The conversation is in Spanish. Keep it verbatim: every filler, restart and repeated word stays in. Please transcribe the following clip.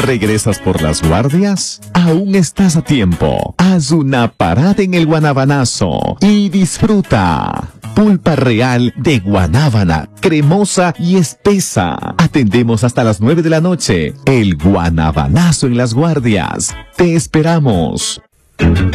¿Regresas por las guardias? Aún estás a tiempo. Haz una parada en el Guanabanazo y disfruta. Pulpa real de guanábana, cremosa y espesa. Atendemos hasta las nueve de la noche. El Guanabanazo en las guardias. Te esperamos.